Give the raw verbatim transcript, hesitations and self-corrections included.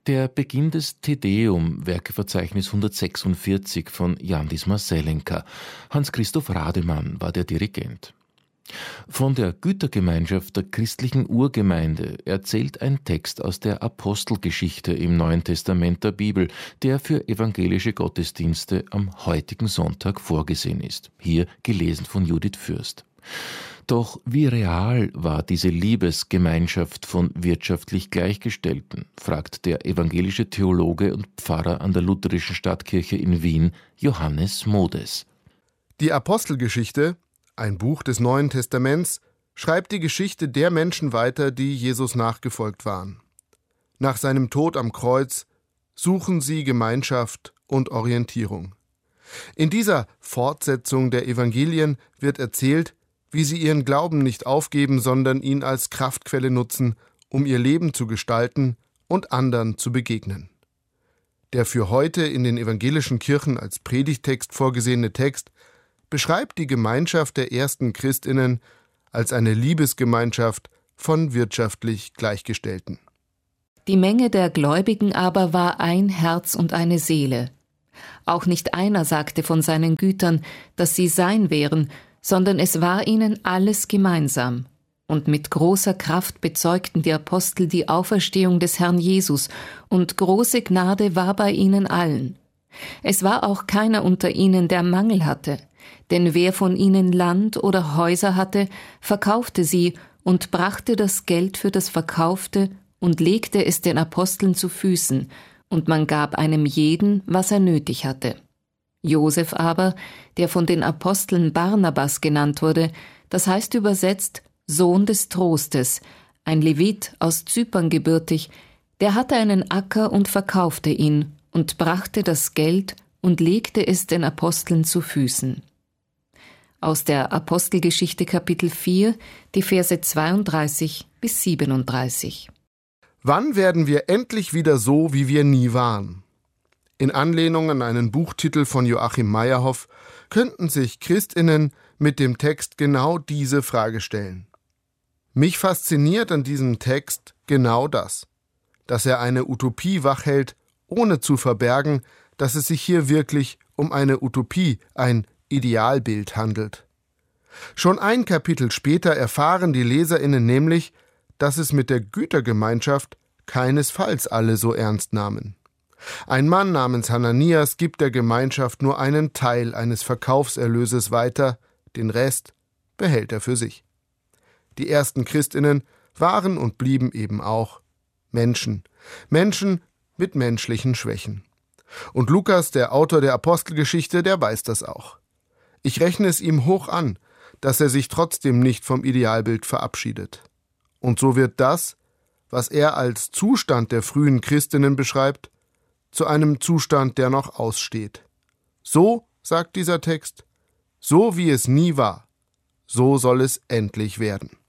Der Beginn des Te Deum, Werkeverzeichnis hundertsechsundvierzig von Jan Dismar Selenka. Hans-Christoph Rademann war der Dirigent. Von der Gütergemeinschaft der christlichen Urgemeinde erzählt ein Text aus der Apostelgeschichte im Neuen Testament der Bibel, der für evangelische Gottesdienste am heutigen Sonntag vorgesehen ist. Hier gelesen von Judith Fürst. Doch wie real war diese Liebesgemeinschaft von wirtschaftlich Gleichgestellten, fragt der evangelische Theologe und Pfarrer an der Lutherischen Stadtkirche in Wien, Johannes Modes. Die Apostelgeschichte, ein Buch des Neuen Testaments, schreibt die Geschichte der Menschen weiter, die Jesus nachgefolgt waren. Nach seinem Tod am Kreuz suchen sie Gemeinschaft und Orientierung. In dieser Fortsetzung der Evangelien wird erzählt, wie sie ihren Glauben nicht aufgeben, sondern ihn als Kraftquelle nutzen, um ihr Leben zu gestalten und anderen zu begegnen. Der für heute in den evangelischen Kirchen als Predigttext vorgesehene Text beschreibt die Gemeinschaft der ersten Christinnen als eine Liebesgemeinschaft von wirtschaftlich Gleichgestellten. Die Menge der Gläubigen aber war ein Herz und eine Seele. Auch nicht einer sagte von seinen Gütern, dass sie sein wären, sondern es war ihnen alles gemeinsam. Und mit großer Kraft bezeugten die Apostel die Auferstehung des Herrn Jesus, und große Gnade war bei ihnen allen. Es war auch keiner unter ihnen, der Mangel hatte, denn wer von ihnen Land oder Häuser hatte, verkaufte sie und brachte das Geld für das Verkaufte und legte es den Aposteln zu Füßen, und man gab einem jeden, was er nötig hatte. Josef aber, der von den Aposteln Barnabas genannt wurde, das heißt übersetzt Sohn des Trostes, ein Levit aus Zypern gebürtig, der hatte einen Acker und verkaufte ihn und brachte das Geld und legte es den Aposteln zu Füßen. Aus der Apostelgeschichte Kapitel vier, die Verse zweiunddreißig bis siebenunddreißig. Wann werden wir endlich wieder so, wie wir nie waren? In Anlehnung an einen Buchtitel von Joachim Meyerhoff könnten sich Christinnen mit dem Text genau diese Frage stellen. Mich fasziniert an diesem Text genau das, dass er eine Utopie wachhält, ohne zu verbergen, dass es sich hier wirklich um eine Utopie, ein Idealbild handelt. Schon ein Kapitel später erfahren die LeserInnen nämlich, dass es mit der Gütergemeinschaft keinesfalls alle so ernst nahmen. Ein Mann namens Hananias gibt der Gemeinschaft nur einen Teil eines Verkaufserlöses weiter, den Rest behält er für sich. Die ersten Christinnen waren und blieben eben auch Menschen, Menschen mit menschlichen Schwächen. Und Lukas, der Autor der Apostelgeschichte, der weiß das auch. Ich rechne es ihm hoch an, dass er sich trotzdem nicht vom Idealbild verabschiedet. Und so wird das, was er als Zustand der frühen Christinnen beschreibt, zu einem Zustand, der noch aussteht. So, sagt dieser Text, so wie es nie war, so soll es endlich werden.